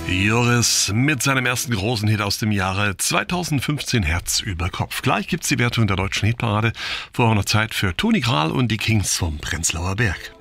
Joris mit seinem ersten großen Hit aus dem Jahre 2015, Herz über Kopf. Gleich gibt's die Wertung der deutschen Hitparade. Vorher noch Zeit für Toni Kral und die Kings vom Prenzlauer Berg.